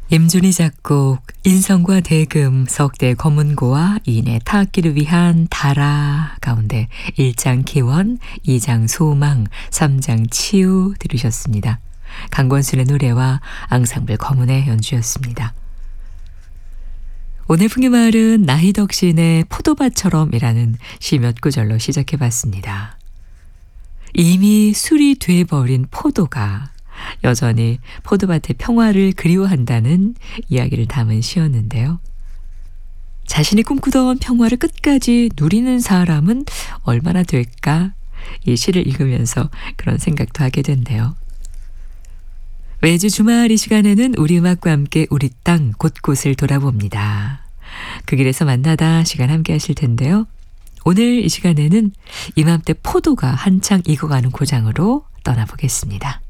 임준희 작곡, 인성과 대금, 석대 검은고와 이인의 타악기를 위한 달아 가운데 1장 기원, 2장 소망, 3장 치유 들으셨습니다. 강권순의 노래와 앙상블 검은의 연주였습니다. 오늘 풍요마을은 나희덕 시인의 포도밭처럼이라는 시 몇 구절로 시작해봤습니다. 이미 술이 돼버린 포도가 여전히 포도밭의 평화를 그리워한다는 이야기를 담은 시였는데요. 자신이 꿈꾸던 평화를 끝까지 누리는 사람은 얼마나 될까? 이 시를 읽으면서 그런 생각도 하게 된대요. 매주 주말 이 시간에는 우리 음악과 함께 우리 땅 곳곳을 돌아봅니다. 그 길에서 만나다 시간 함께 하실 텐데요. 오늘 이 시간에는 이맘때 포도가 한창 익어가는 고장으로 떠나보겠습니다.